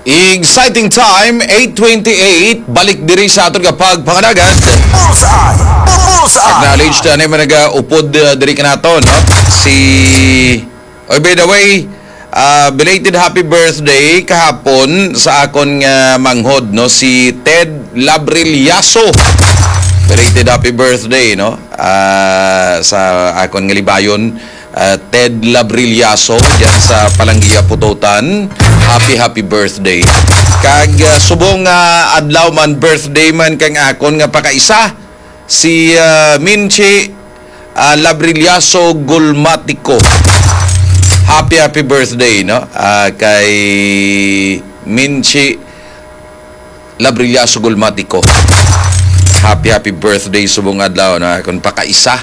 Exciting time, 8:28. Balik diri sa aton kapag panganagan. Acknowledge na naman nag-upod diri kanato, no? By the way, belated happy birthday kahapon sa akon nga manghod, no? Si Ted Labrillaso. Belated happy birthday, no? Sa akon nga libayon, Ted Labrillaso diyan sa Palanggia Pututan. Happy birthday. Kag subong adlaw man birthday man kang akon nga pakaisa si Minchi Labrillaso Gulmatico. Happy birthday, no? Kay Minchi Labrillaso Gulmatico. Happy birthday subong adlaw na akon pakaisa.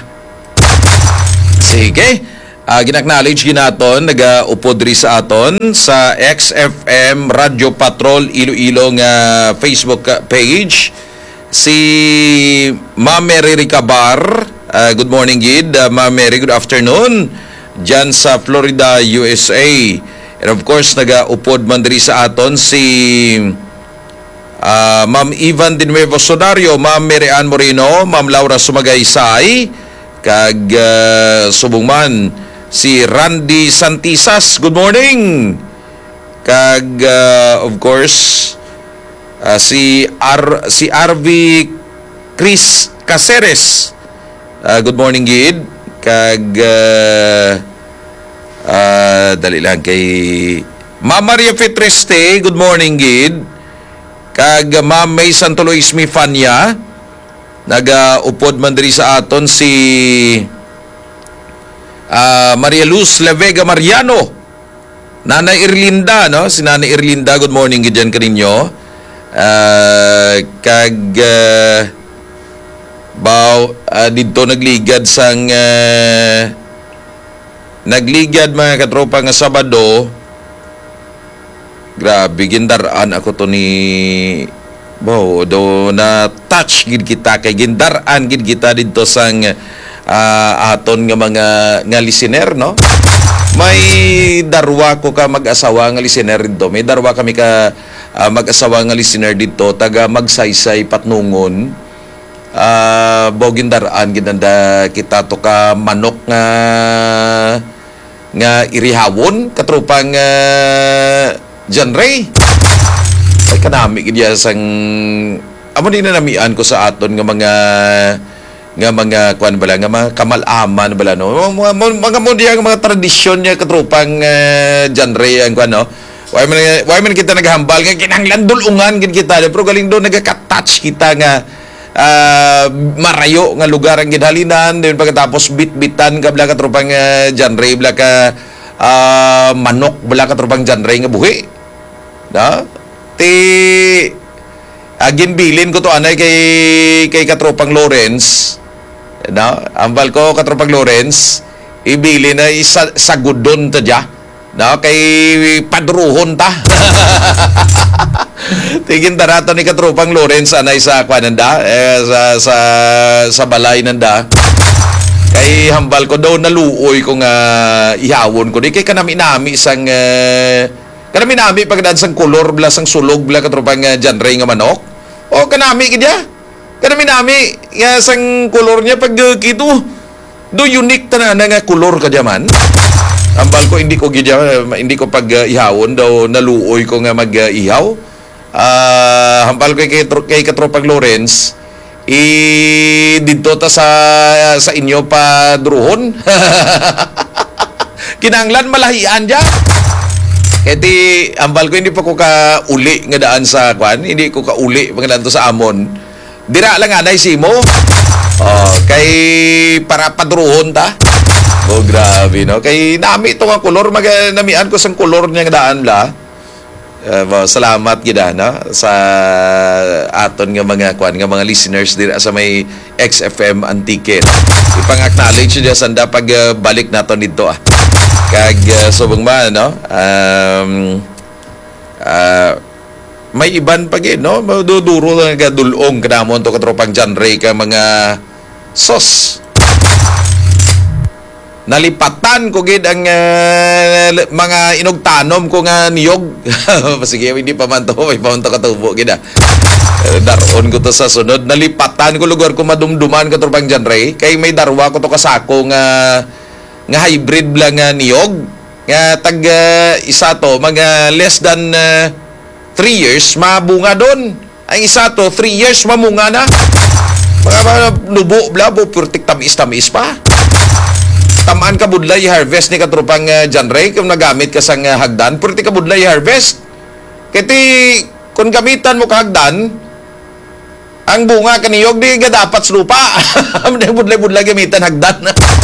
Sige. Gina-acknowledge ginaton nag-upod ri sa aton sa XFM Radio Patrol Iloilo nga Facebook page si Ma'am Mary Ricabar. Good morning gid, Ma'am Mary, good afternoon dyan sa Florida, USA. And of course nag-upod man diri sa aton si Ma'am Ivan de Nuevo Sonario, Ma'am Mary Ann Moreno, Ma'am Laura Sumagaysay, kag subong man si Randy Santisas, good morning. Kag of course si RV Chris Caceres, good morning gid. Kag dali lang kay Ma'am Maria Fitreste, good morning gid. Kag Ma'am May Santolois Mifanya, nag-upod man diri sa aton si Maria Luz Levega Mariano, Nanay Irlinda, no? Si Nanay Irlinda, good morning gidyan kaninyo. Kag dito nagligad sang nagligad mga katropa nga Sabado. Grabe gindaraan ako to ni do na touch gid kita kay gindaraan gid kita dito sang aton nga mga nga listener, no? May darwa ko ka mag-asawa nga listener dito. May darwa kami ka mag-asawa nga listener dito taga Magsaysay Patnungon. Bogin daraan ginanda kita to ka manok nga irihawon katropang genre. Ay kanami gid sang amo din na namian ko sa aton nga mga kuan bala nga mga kamalaman bala, no? Mga modiyang mga tradisyon niya katropang genre ang kuan, no? Why man kita naghambal nga kinahanglan dulungan gid kita pero galing do nagaka-touch kita nga marayo nga lugar ang gidhalinan then pagkatapos bitbitan ka bala katropang genre bala ka manok bala katropang genre nga buhi, no? Ginbilin ko to anay kay katropang Lawrence, no? Ambal ko katropang Lawrence ibili na sagudon ta dya, no? Kay padruhon ta. Tigin tarato ni katropang Lawrence anay sa kwananda sa balay nanda. Kay hambal ko daw naluoy ko nga ihawon ko di kay kanami-nami sang kanami-nami pagdaan sang kolor bla sang sulog bla katropang genre nga manok. O kanami kidya. Kanami-nami nga sang kolor niya pag kito. Do unique tanan nga kolor kadya man. Ambal ko hindi ko pag ihawon daw naluoy ko nga mag-ihaw. Hambal ko kay katropang Lawrence dito ta sa inyo pa druhon. Kinanglan malahian dya. Kaya ambal ko hindi pa ko ka-uli nga daan sa kwan. Hindi ko ka-uli pag to sa amon. Dira lang anay simo. Kay para padruhon ta. Grabe, no? Kay nami ito nga kolor. Namian ko sang kolor niya nga daan la. Salamat gida, no? Sa aton nga mga kwan nga mga listeners dira sa may XFM Antique. Ipang-acknowledge niya sanda pag balik naton dito Kag subong man, no? May iban pa gid, no? Maduduro lang gadulong kanamon to katropang genre ka mga sos. nalipatan ko gid ang mga inugtanom ko nga niyog. Sige, hindi pa man to, may paunta katubo gid daron ko to sa sunod. Nalipatan ko lugar ko madumduman ka turbang dyan, Ray. Kay may darwa ko to kasako nga hybrid lang nga niyog. Nga tag isa to, mga less than 3 years, mabunga doon. Ang isa to, 3 years, mamunga na. Mga lubo, blabo, purtik tamis-tamis pa. Tamaan ka budlay harvest ni katropang John Ray kung nagamit ka sang hagdan, purtik ka budlay harvest. Kiti, kung gamitan mo ka hagdan, ang bunga kaniyog di ka dapat sa lupa. Budlay-budlay gamitan hagdan.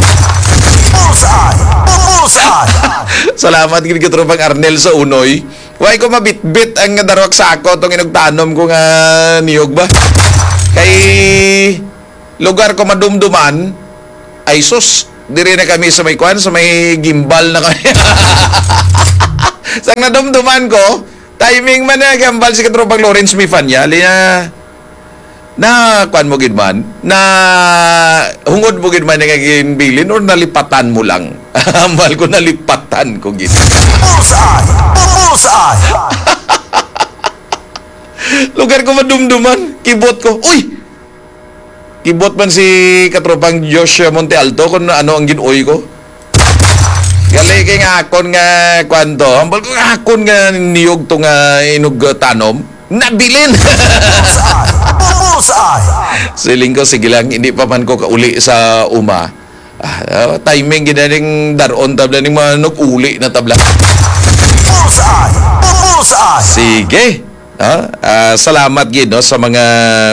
Salamat gid katropang Arnel sa Unoy. Way ko mabitbit ang darwak sako tong inugtanom ko nga niyog ba. Kay lugar ko madumduman ay sus, diri na kami sa may kwan, sa may gimbal na kami. Sang nadumduman ko, timing man na gimbal si katropang Lawrence Mifanya, liya na kwan mo gid man, na hungod mo gid man nga ginbilin or nalipatan mo lang. Ambal ko nalipatan ko gid. Lugar ko madumduman, kibot ko. Uy! Kibot man si katropang Josh Monte Alto kung ano ang ginuoy ko. Gali kay nga akon nga kwanto. Ambal ko nga akon nga niyog to nga inug tanom. Nabilin! Siling ko, sige lang, hindi pa man ko kauli sa uma. Timing ginaning daron tabla ning manok uli na tabla. Sige. Salamat gid no sa mga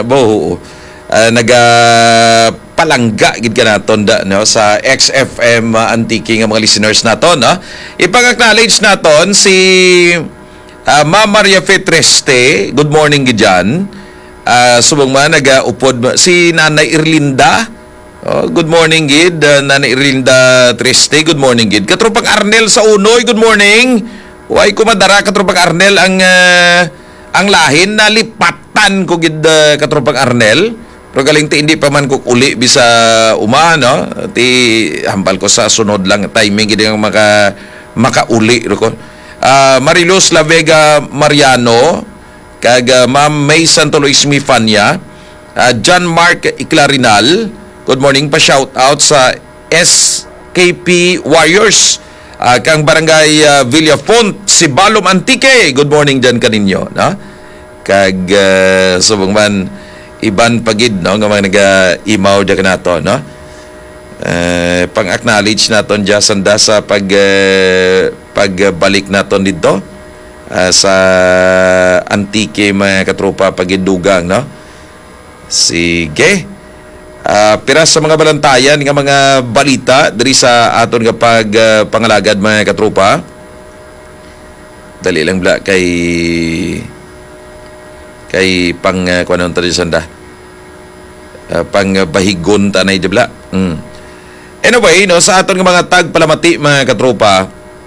palangga gid ka naton da no sa XFM Antique nga mga listeners naton no. Ipang-acknowledge naton si Ma'am Maria Fetreste. Good morning gid diyan. Subong man nagaupod si Nanay Irlinda. Good morning gid Nanay Irlinda Triste. Good morning gid. Katropang Arnel sa Unoy. Good morning. Way ko madara katropang Arnel ang lahin na lipatan ko gid katropang Arnel. Pero galing ti hindi pa man ko uli bisa uma no. Ti hambal ko sa sunod lang timing gid ang makauli ko. Mariluz La Vega Mariano kag Ma'am May Santoloy Smifanya, John Mark Iclarinal. Good morning pa shout out sa SKP Warriors. Kang barangay Villafont, Sibalom Antique. Good morning dyan kaninyo, no? Kag subong man iban pagid no nga mga naga-email dyan nato, no? Pang-acknowledge naton dyan sanda sa pagbalik naton dito sa Antique mga katropa pagidugang, no? Sige. Pira sa mga balantayan nga mga balita diri sa aton nga pangalagad mga katropa. Dali lang bla kay pang kuanon ta sanda. Pang bahigon tanay di bla. Anyway, no, sa aton nga mga tagpalamati mga katropa,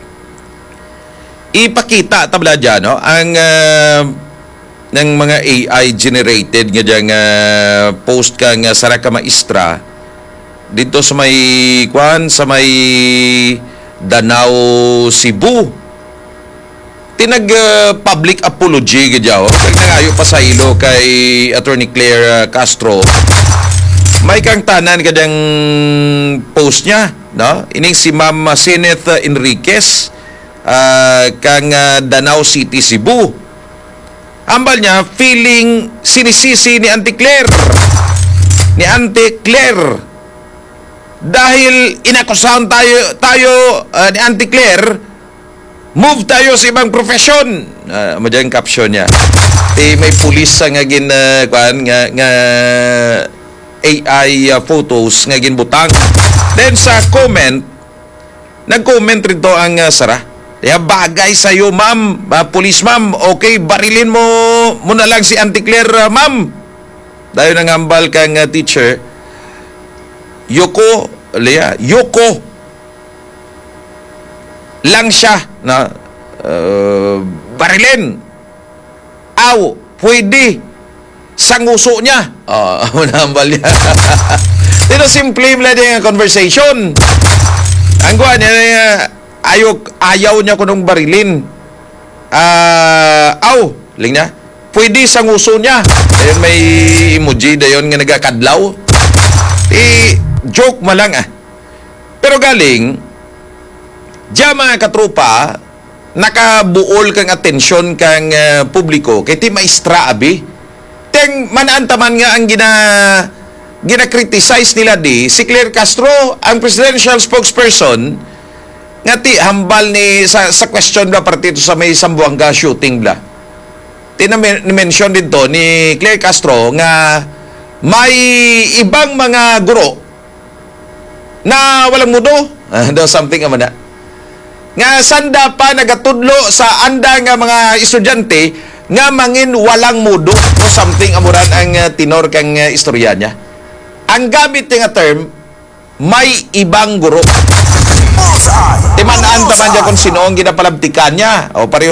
ipakita tabla dyan, no, ang ng mga AI generated nga dyan post ka nga Saraka Maestra dito sa may sa may Danau, Cebu. Tinag public apology gadyaw. Nagnangayo pa sa ilo kay Attorney Claire Castro. May kang tanan kadang post niya, no? Ining si Ma'am Seneth Enriquez kang Danau City, Cebu. Ambal niya, feeling sinisisi ni Auntie Claire. Ni Auntie Claire. Dahil inakusahan tayo ni Auntie Claire, move tayo sa ibang profesyon. Madyan caption niya. May pulis nga nga AI photos nga ginbutang. Then sa comment, nag-comment rito ang Sara. Kaya bagay sa iyo, ma'am, police ma'am, okay, barilin mo na lang si Auntie Claire, ma'am. Dahil nangambal kang teacher, Yoko lang siya na barilin. Aw, pwede. Sanguso niya. Nangambal niya. Dito simple lang yung conversation. Ang guwan niya, ayaw niya ko nung barilin. Ling niya, pwede sa nguso niya. Ayun, may emoji na yun nga nagkakadlaw. Joke malang Pero galing, diya mga katropa, nakabuol kang atensyon kang publiko, kay ti maestra abi. Teng manantaman nga ang gina-criticize nila si Claire Castro, ang presidential spokesperson, nga ti hambal ni sa question ba partito sa may Sambuanga shooting bla. Mention din to ni Claire Castro nga may ibang mga guro na walang mudo. Do something naman nga sanda pa nagatudlo sa anda nga mga estudyante nga mangin walang mudo o something amuran ang tinor kang istorya niya. Ang gamit nga term, may ibang guro. Timanaan pa man dyan kung sino ang ginapalabtikan niya. O pareho